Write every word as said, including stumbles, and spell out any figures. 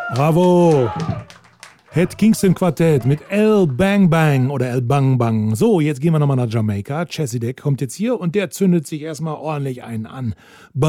Bravo! Het Kingston Quartett mit El Bang Bang oder El Bang Bang. So, jetzt gehen wir nochmal nach Jamaika. Chesideck kommt jetzt hier und der zündet sich erstmal ordentlich einen an.